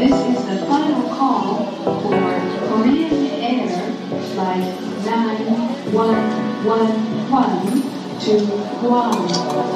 This is the final call for Korean Air Flight 9111 to Guam.